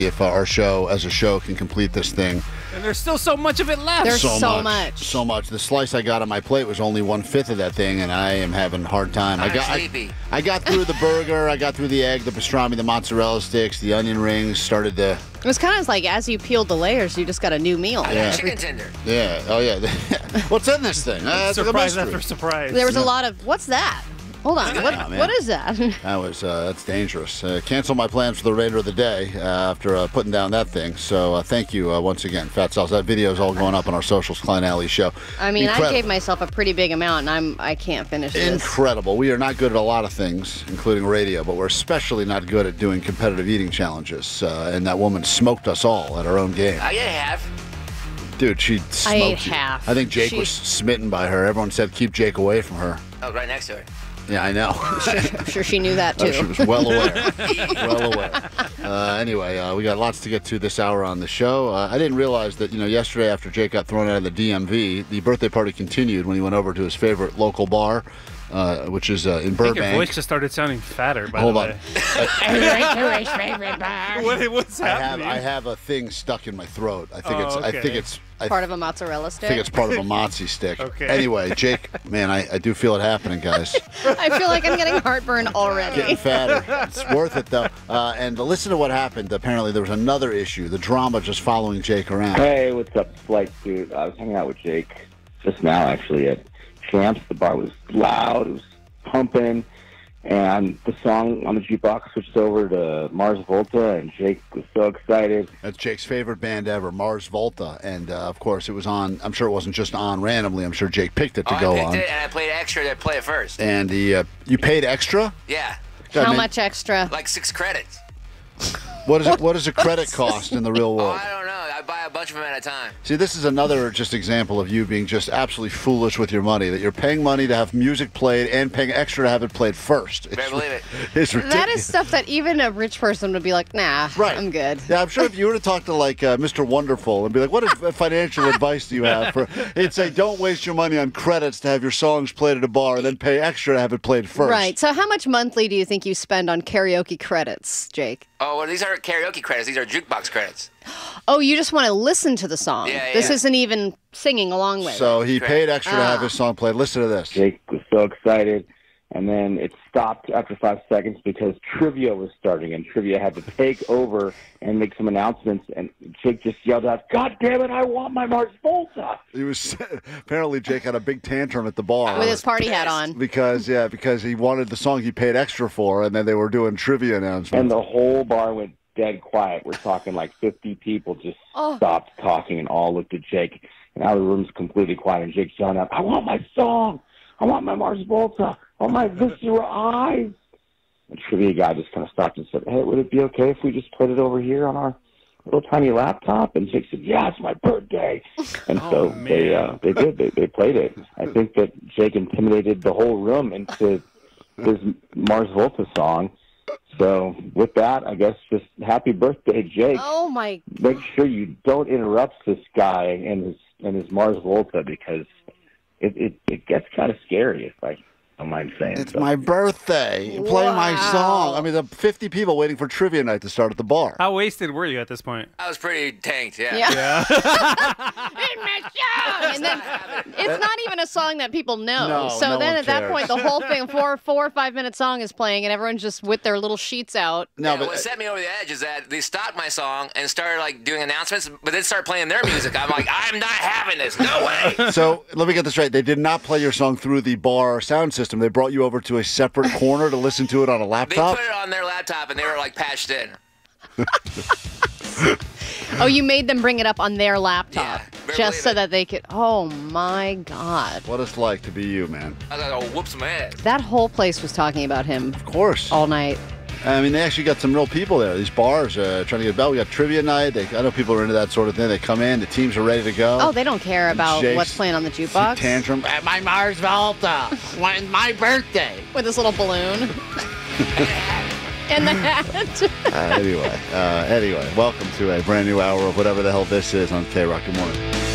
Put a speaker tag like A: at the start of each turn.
A: if our show, as a show, can complete this thing.
B: And there's still so much of it left.
C: There's so much.
A: So much. The slice I got on my plate was only 1/5 of that thing, and I am having a hard time. I got through the burger, I got through the egg, the pastrami, the mozzarella sticks, the onion rings, started to...
C: It was kind of like as you peeled the layers, you just got a new meal.
A: Yeah.
D: Chicken tender.
A: Yeah. Oh, yeah. What's in this thing?
B: Surprise after surprise.
C: There was a lot of, what's that? Hold on, what is that?
A: That's dangerous. Cancel my plans for the remainder of the day after putting down that thing. So thank you once again, Fat Sauce. That video is all going up on our socials, Klein Alley Show.
C: I mean, I gave myself a pretty big amount, and I can't finish this.
A: Incredible. We are not good at a lot of things, including radio, but we're especially not good at doing competitive eating challenges. And that woman smoked us all at her own game.
D: I ate half.
A: Dude, she smoked
C: I ate
A: you.
C: half.
A: I think Jake was smitten by her. Everyone said keep Jake away from her.
D: Oh, right next to her.
A: Yeah, I know.
C: I'm sure she knew that, too.
A: She was well aware. Well aware. Anyway, we got lots to get to this hour on the show. I didn't realize that, yesterday after Jake got thrown out of the DMV, the birthday party continued when he went over to his favorite local bar, which is in Burbank.
B: Your voice just started sounding fatter, by
A: Hold
B: the
A: on.
B: way. What's happening?
A: I have a thing stuck in my throat. I think it's
C: part of a mozzarella stick?
A: I think it's part of a mozzie stick.
B: Okay.
A: Anyway, Jake, man, I do feel it happening, guys.
C: I feel like I'm getting heartburn already.
A: Getting fatter. It's worth it, though. And listen to what happened. Apparently, there was another issue. The drama just following Jake around.
E: Hey, what's up, Flight Suit? I was hanging out with Jake just now, actually, at Champs. The bar was loud. It was pumping. And the song on the jukebox switched over to Mars Volta, and Jake was so excited.
A: That's Jake's favorite band ever, Mars Volta. And, of course, it was on. I'm sure it wasn't just on randomly. I'm sure Jake picked it to go on.
D: I picked it, and I played extra to play it first.
A: And you paid extra?
D: Yeah.
C: How much extra?
D: Like 6 credits.
A: What does a credit cost in the real world?
D: I don't know. I buy a bunch of them at a time.
A: See, this is another just example of you being just absolutely foolish with your money, that you're paying money to have music played and paying extra to have it played first.
D: Better believe it.
A: It's ridiculous.
C: That is stuff that even a rich person would be like, nah,
A: right.
C: I'm good.
A: Yeah, I'm sure if you were to talk to, like, Mr. Wonderful and be like, what financial advice do you have? He'd say, don't waste your money on credits to have your songs played at a bar and then pay extra to have it played first.
C: Right. So how much monthly do you think you spend on karaoke credits, Jake?
D: Oh, well, these aren't karaoke credits. These are jukebox credits.
C: Oh, you just want to listen to the song.
D: Yeah,
C: this
D: yeah.
C: isn't even singing along with it.
A: So he paid extra to have his song played. Listen to this.
E: Jake was so excited, and then it stopped after 5 seconds because trivia was starting, and trivia had to take over and make some announcements, and Jake just yelled out, God damn it, I want my Mars Volta!
A: He was apparently Jake had a big tantrum at the bar
C: with his party hat on
A: because he wanted the song he paid extra for, and then they were doing trivia announcements.
E: And the whole bar went dead quiet. We're talking like 50 people just stopped talking and all looked at Jake. And now the room's completely quiet. And Jake's yelling out, I want my song. I want my Mars Volta. I want my Viscera Eyes. And trivia guy just kind of stopped and said, hey, would it be okay if we just played it over here on our little tiny laptop? And Jake said, yeah, it's my birthday. And so they did. They played it. I think that Jake intimidated the whole room into his Mars Volta song. So with that, I guess just happy birthday, Jake.
C: Oh my!
E: Make sure you don't interrupt this guy and his Mars Volta because it gets kind of scary if I don't mind saying.
A: It's my birthday. Play my song. I mean, the 50 people waiting for trivia night to start at the bar.
B: How wasted were you at this point?
D: I was pretty tanked, yeah.
C: And then it's not even a song that people know.
A: No,
C: so
A: no
C: then
A: one
C: at that
A: cares.
C: point, the whole thing, 4 or 5 minute song is playing, and everyone's just with their little sheets out.
A: No,
D: What set me over the edge is that they stopped my song and started like doing announcements, but then started playing their music. I'm like, I'm not having this. No way.
A: So let me get this right. They did not play your song through the bar sound system. They brought you over to a separate corner to listen to it on a
D: They
A: laptop?
D: put it on their laptop and they were like patched in.
C: Oh, you made them bring it up on their laptop
D: Yeah,
C: just so that they could. Oh my God!
A: What it's like to be you, man.
D: I was like, oh, whoops my ass.
C: That whole place was talking about him
A: Of course.
C: all night.
A: I mean, they actually got some real people there. These bars trying to get bell. We got trivia night. I know people are into that sort of thing. They come in. The teams are ready to go.
C: Oh, they don't care about
A: Jake's
C: what's playing on the jukebox.
A: Tantrum. At my Mars Volta. When my birthday.
C: With this little balloon. And the hat.
A: Anyway, welcome to a brand new hour of whatever the hell this is on K-Rock. Good morning.